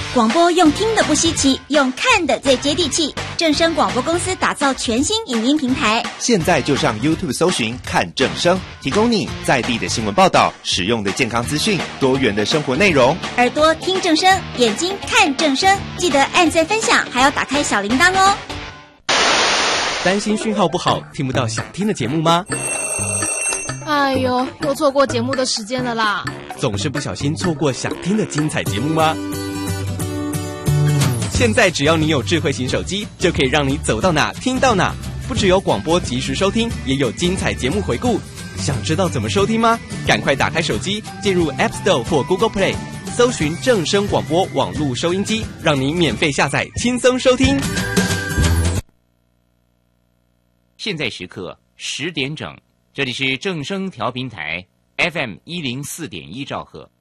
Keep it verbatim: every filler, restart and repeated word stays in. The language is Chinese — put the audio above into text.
广播用听的不稀奇，用看的最接地气。正声广播公司打造全新影音平台， 现在就上 YouTube 搜寻看正声，提供你在地的新闻报道、实用的健康资讯、多元的生活内容。 耳朵听正声，眼睛看正声，记得按赞分享，还要打开小铃铛哦。 担心讯号不好，听不到想听的节目吗？ 哎呦，又错过节目的时间了啦！ 总是不小心错过想听的精彩节目吗？现在只要你有智慧型手机，就可以让你走到哪听到哪。不只有广播及时收听，也有精彩节目回顾。想知道怎么收听吗？赶快打开手机，进入 App Store 或 Google Play， 搜寻正声广播网络收音机，让你免费下载，轻松收听。 现在时刻十点整，这里是正声调频台 F M 一零四点一兆赫。